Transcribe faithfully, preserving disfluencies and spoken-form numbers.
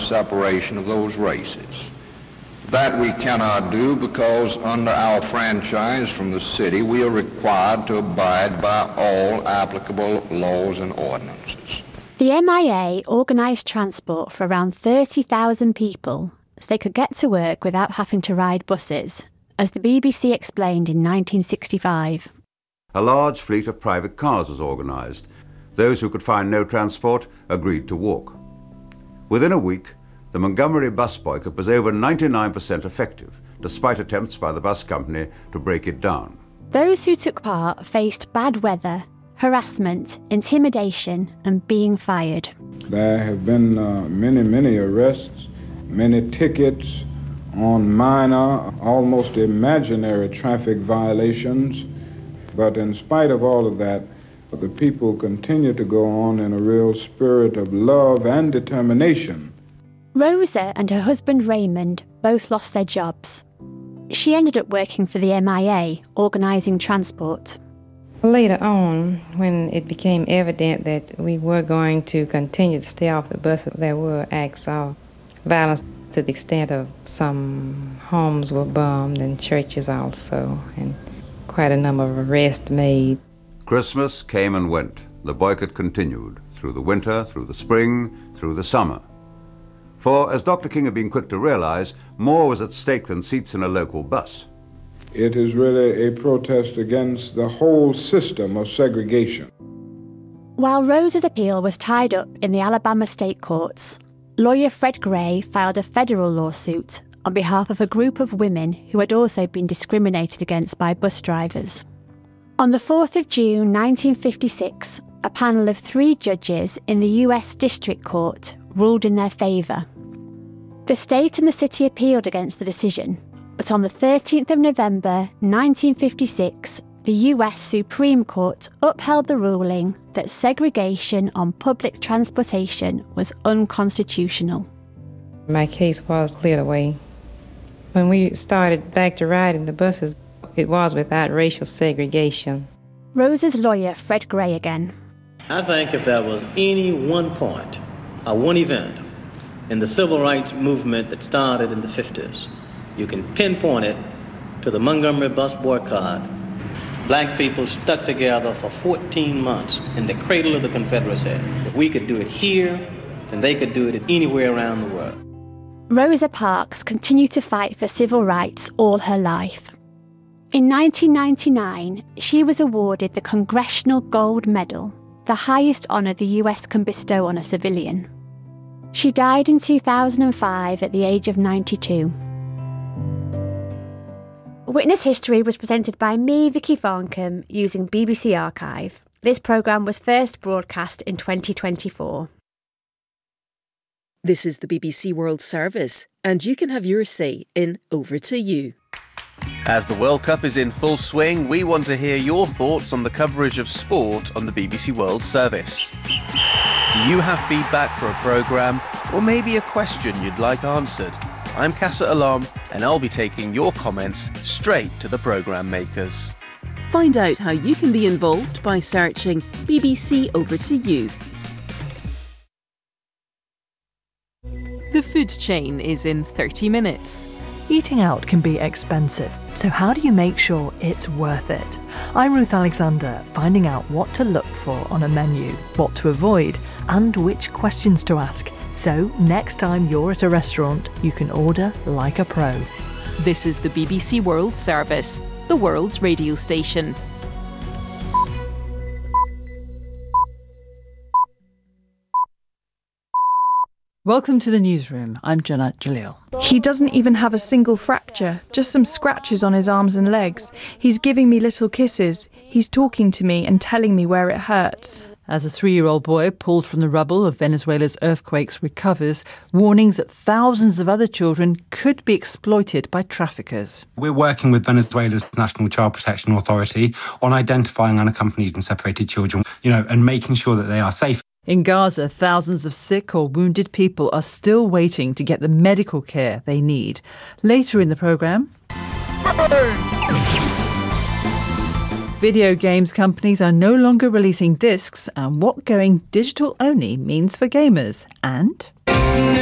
separation of those races. That we cannot do because under our franchise from the city, we are required to abide by all applicable laws and ordinances. The M I A organised transport for around thirty thousand people so they could get to work without having to ride buses, as the B B C explained in nineteen sixty-five. A large fleet of private cars was organised. Those who could find no transport agreed to walk. Within a week, the Montgomery bus boycott was over ninety-nine percent effective, despite attempts by the bus company to break it down. Those who took part faced bad weather, harassment, intimidation and being fired. There have been uh, many, many arrests, many tickets on minor, almost imaginary traffic violations. But in spite of all of that, the people continue to go on in a real spirit of love and determination. Rosa and her husband Raymond both lost their jobs. She ended up working for the M I A, organising transport. Later on, when it became evident that we were going to continue to stay off the bus, there were acts of violence to the extent of some homes were bombed and churches also, and quite a number of arrests made. Christmas came and went. The boycott continued through the winter, through the spring, through the summer. For, as Doctor King had been quick to realise, more was at stake than seats in a local bus. It is really a protest against the whole system of segregation. While Rosa's appeal was tied up in the Alabama state courts, lawyer Fred Gray filed a federal lawsuit on behalf of a group of women who had also been discriminated against by bus drivers. On the fourth of June nineteen fifty-six, a panel of three judges in the U S District Court ruled in their favour. The state and the city appealed against the decision, but on the thirteenth of November nineteen fifty-six, the U S Supreme Court upheld the ruling that segregation on public transportation was unconstitutional. My case was cleared away. When we started back to riding the buses, it was without racial segregation. Rosa's lawyer, Fred Gray, again. I think if there was any one point, or one event, in the civil rights movement that started in the fifties, you can pinpoint it to the Montgomery bus boycott. Black people stuck together for fourteen months in the cradle of the Confederacy. If we could do it here, then they could do it anywhere around the world. Rosa Parks continued to fight for civil rights all her life. In nineteen ninety-nine, she was awarded the Congressional Gold Medal, the highest honour the U S can bestow on a civilian. She died in two thousand five at the age of ninety-two. Witness History was presented by me, Vicky Farncombe, using B B C Archive. This programme was first broadcast in twenty twenty-four. This is the B B C World Service, and you can have your say in Over to You. As the World Cup is in full swing, we want to hear your thoughts on the coverage of sport on the B B C World Service. Do you have feedback for a programme, or maybe a question you'd like answered? I'm Casa Alam, and I'll be taking your comments straight to the programme makers. Find out how you can be involved by searching B B C Over to You. The food chain is in thirty minutes. Eating out can be expensive, so how do you make sure it's worth it? I'm Ruth Alexander, finding out what to look for on a menu, what to avoid, and which questions to ask. So next time you're at a restaurant, you can order like a pro. This is the B B C World Service, the world's radio station. Welcome to the newsroom. I'm Jenna Jalil. He doesn't even have a single fracture, just some scratches on his arms and legs. He's giving me little kisses. He's talking to me and telling me where it hurts. As a three-year-old boy pulled from the rubble of Venezuela's earthquakes recovers, warnings that thousands of other children could be exploited by traffickers. We're working with Venezuela's National Child Protection Authority on identifying unaccompanied and separated children, you know, and making sure that they are safe. In Gaza, thousands of sick or wounded people are still waiting to get the medical care they need. Later in the programme, video games companies are no longer releasing discs and what going digital only means for gamers. And